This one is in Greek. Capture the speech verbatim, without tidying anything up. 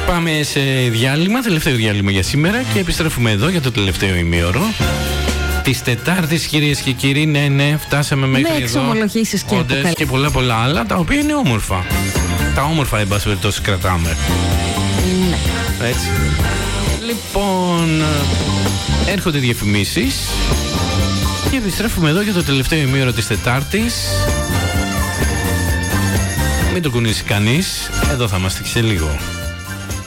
Πάμε σε διάλειμμα, τελευταίο διάλειμμα για σήμερα και επιστρέφουμε εδώ για το τελευταίο ημίωρο της Τετάρτης, κυρίες και κύριοι. Ναι, ναι, φτάσαμε μέχρι ναι, εδώ. Εξομολογήσεις και όντες και πολλά πολλά άλλα, τα οποία είναι όμορφα. Τα όμορφα, εν πάση περιπτώσει, κρατάμε. Ναι. Έτσι. Λοιπόν, έρχονται διαφημίσεις και επιστρέφουμε εδώ για το τελευταίο ημίωρο της Τετάρτης. Μην το κουνήσει κανείς, εδώ θα είμαστε και σε λίγο.